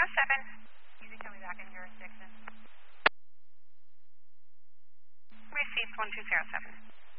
You can tell me back in jurisdiction. Received 1207.